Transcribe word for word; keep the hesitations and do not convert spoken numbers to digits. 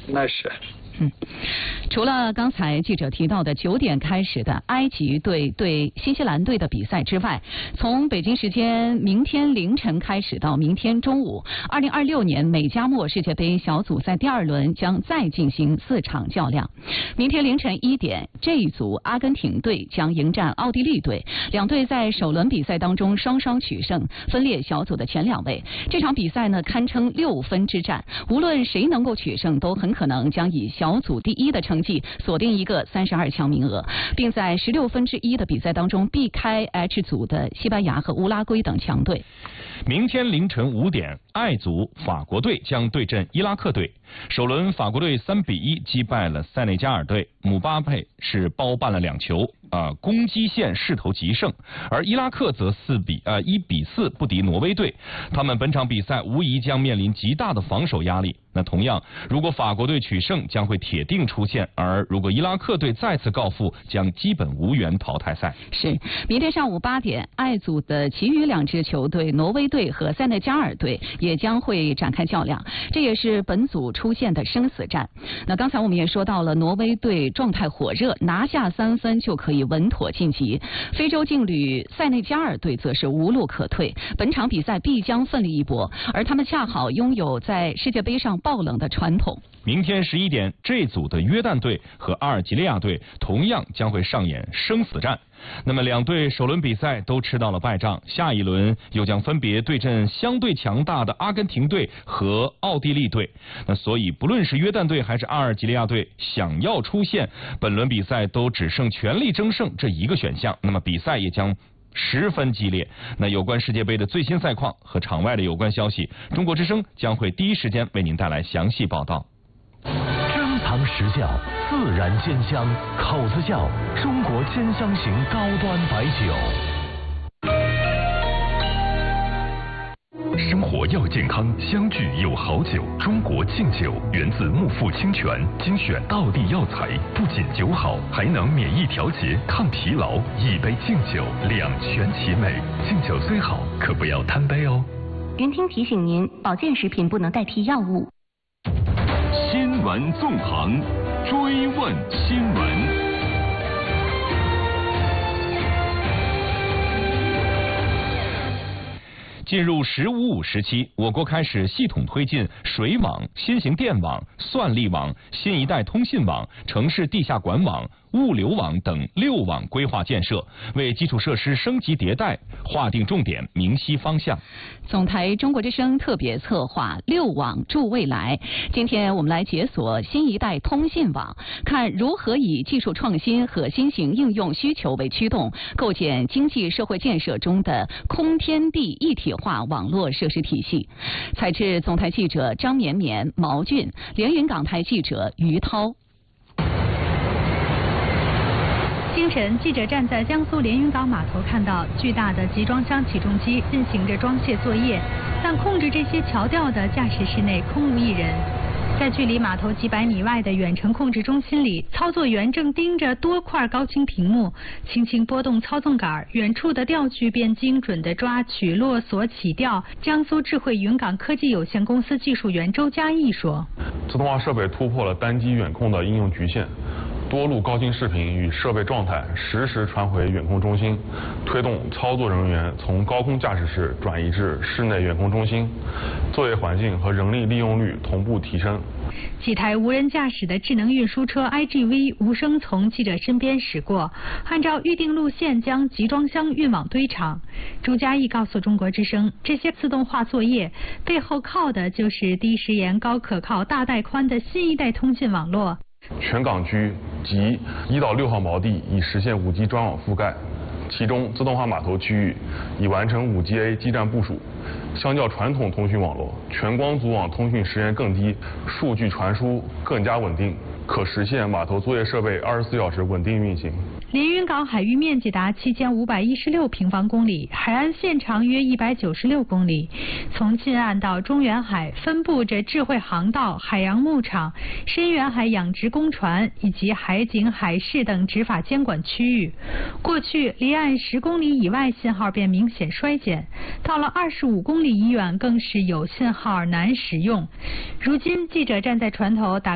那是。 嗯，除了刚才记者提到的九点开始的埃及队对新西兰队的比赛之外，从北京时间明天凌晨开始到明天中午，二零二六年美加墨世界杯小组赛第二轮将再进行四场较量。明天凌晨一点，这一组阿根廷队将迎战奥地利队，两队在首轮比赛当中双双取胜，分列小组的前两位。这场比赛呢，堪称六分之战，无论谁能够取胜，都很可能将以小组第一的成绩锁定一个三十二强名额，并在十六分之一的比赛当中避开 H 组的西班牙和乌拉圭等强队。 明天凌晨五点，爱组法国队将对阵伊拉克队。首轮法国队三比一击败了塞内加尔队，姆巴佩是包办了两球，啊、呃，攻击线势头极盛。而伊拉克则四比呃一比四不敌挪威队，他们本场比赛无疑将面临极大的防守压力。那同样，如果法国队取胜，将会铁定出线；而如果伊拉克队再次告负，将基本无缘淘汰赛。 是，明天上午八点，爱组的其余两支球队挪威队和塞内加尔队也将会展开较量，这也是本组出现的生死战。那刚才我们也说到了，挪威队状态火热，拿下三分就可以稳妥晋级。非洲劲旅塞内加尔队则是无路可退，本场比赛必将奋力一搏，而他们恰好拥有在世界杯上爆冷的传统。 明天十一点，这组的约旦队和阿尔及利亚队同样将会上演生死战。那么两队首轮比赛都吃到了败仗，下一轮又将分别对阵相对强大的阿根廷队和奥地利队。那所以不论是约旦队还是阿尔及利亚队，想要出线，本轮比赛都只剩全力争胜这一个选项。那么比赛也将十分激烈。那有关世界杯的最新赛况和场外的有关消息，中国之声将会第一时间为您带来详细报道。 珍藏实窖，自然鲜香，口子窖，中国兼香型高端白酒。 生活要健康，相聚有好酒。中国敬酒源自木富清泉，精选道地药材，不仅酒好，还能免疫调节、抗疲劳。一杯敬酒，两全其美。敬酒虽好，可不要贪杯哦。 云听提醒您，保健食品不能代替药物。 新闻纵横，追问新闻。 进入“十五五”时期，我国开始系统推进水网、新型电网、算力网、新一代通信网、城市地下管网、物流网等六网规划建设，为基础设施升级迭代划定重点、明晰方向。 总台中国之声特别策划“六网助未来”，今天我们来解锁新一代通信网，看如何以技术创新和新型应用需求为驱动，构建经济社会建设中的空天地一体化网络设施体系。采制总台记者张绵绵、毛俊，连云港台记者于涛。 清晨，记者站在江苏连云港码头，看到巨大的集装箱起重机进行着装卸作业，但控制这些桥吊的驾驶室内空无一人。在距离码头几百米外的远程控制中心里，操作员正盯着多块高清屏幕，轻轻拨动操纵杆，远处的钓具便精准地抓取、落锁、起吊。江苏智慧云港科技有限公司技术员周嘉义说：“ 自动化设备突破了单机远控的应用局限。”多路高清视频与设备状态实时传回远控中心，推动操作人员从高空驾驶室转移至室内远控中心，作业环境和人力利用率同步提升。 几台无人驾驶的智能运输车 I G V 无声从记者身边驶过，按照预定路线将集装箱运往堆场。朱嘉义告诉中国之声，这些自动化作业背后靠的就是低时延、高可靠、大带宽的新一代通信网络。 全港区及一到六号锚地已实现 五 G 专网覆盖，其中自动化码头区域已完成 五 G A 基站部署。相较传统通讯网络，全光组网通讯时延更低，数据传输更加稳定，可实现码头作业设备二十四小时稳定运行。 连云港海域面积达七千五百一十六平方公里，海岸线长约一百九十六公里。从近岸到中远海，分布着智慧航道、海洋牧场、深远海养殖工船以及海警、海事等执法监管区域。过去离岸十公里以外信号便明显衰减，到了二十五公里以远更是有信号难使用。如今记者站在船头打